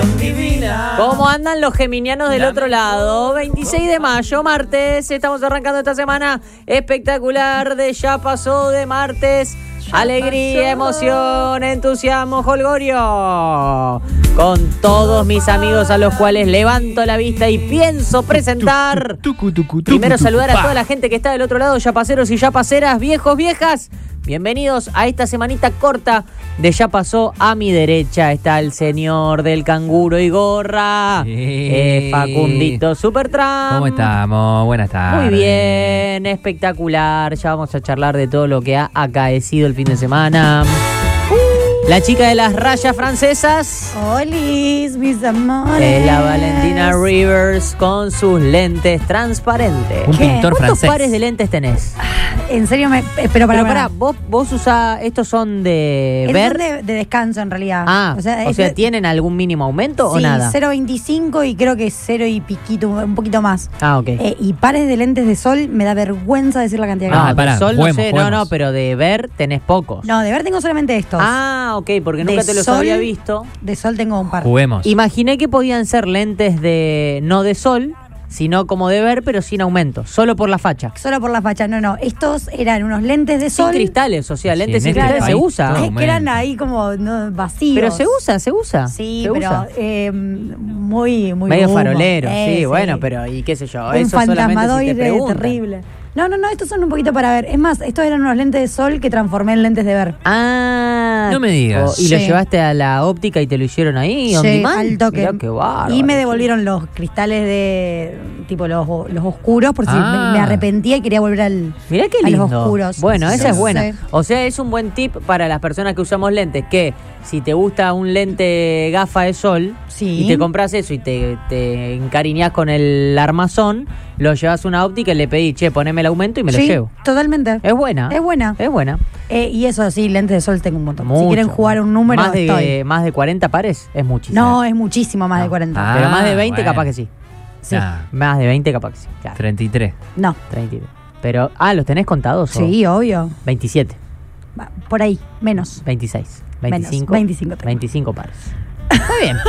¿Cómo andan los geminianos del otro lado? 26 de mayo, martes. Estamos arrancando esta semana espectacular de Ya Pasó de martes. Alegría, emoción, entusiasmo, jolgorio. Con todos mis amigos a los cuales levanto la vista y pienso presentar. Primero saludar a toda la gente que está del otro lado, yapaceros y yapaceras, viejos, viejas. Bienvenidos a esta semanita corta de Ya Pasó. A mi derecha está el señor del canguro y gorra, Facundito Supertramp. ¿Cómo estamos? Buenas tardes. Muy bien, espectacular. Ya vamos a charlar de todo lo que ha acaecido el fin de semana. La chica de las rayas francesas. ¡Holis, mis amores! La Valentina Rivers con sus lentes transparentes. Un pintor ¿Cuántos francés. pares de lentes tenés? En serio, pero pará, vos usás, ¿estos son de ver? Son de descanso en realidad. Ah, o sea, ¿tienen algún mínimo aumento o sí, nada? 0.25 y creo que 0 y piquito, un poquito más. Ah, ok. Y pares de lentes de sol, me da vergüenza decir la cantidad que No, tengo. pará, de sol no juguemos, sé, juguemos. no, pero de ver tenés pocos. No, de ver tengo solamente estos. Ah, ok, porque nunca De te los sol, había visto. De sol tengo un par. Juguemos. Imaginé que podían ser lentes no de sol, sino como de ver, pero sin aumento, solo por la facha. Solo por la facha, no. Estos eran unos lentes de Sin sol. cristales, o sea, lentes Sí, sin en este cristales se país usa. todo. Es que eran ahí como vacíos. Pero se usa. Sí, se pero usa. muy Medio humo. farolero, sí, bueno, pero y qué sé yo, un eso solamente si te fantasmadoide preguntan. terrible. No, estos son un poquito para ver. Es más, estos eran unos lentes de sol que transformé en lentes de ver. Ah, No me digas. ¿Y lo Sí. llevaste a la óptica y te lo hicieron ahí? on Sí, demand? al toque. Mirá qué bárbaro. Y me devolvieron los cristales de tipo los oscuros por si Ah. me arrepentía y quería volver Mirá qué a lindo. los oscuros. Bueno, esa Sí, es buena. sí. O sea, es un buen tip para las personas que usamos lentes, que si te gusta un lente gafa de sol Sí. y te compras eso y te encariñás con el armazón, lo llevas a una óptica y le pedís, che, poneme el aumento y me lo Sí, llevo. totalmente. Es buena. Es buena. Es buena. Y eso sí, lentes de sol tengo un montón. Mucho. Si quieren jugar un número, más estoy. de, más de 40 pares es muchísimo. No, es muchísimo más No. de 40. Ah. Pero más de 20 bueno. capaz que sí. Sí. Nah, Más de 20 capaz que sí. Claro. 33. No. 33. Pero, ¿los tenés contados? o? Sí, obvio. 27, Por ahí, menos. 26, Menos, 25. 25 tengo. 25 pares. Está bien.